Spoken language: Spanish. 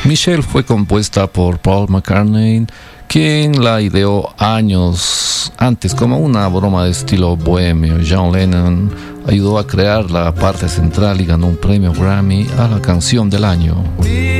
Michelle fue compuesta por Paul McCartney, quien la ideó años antes como una broma de estilo bohemio. John Lennon ayudó a crear la parte central y ganó un premio Grammy a la canción del año.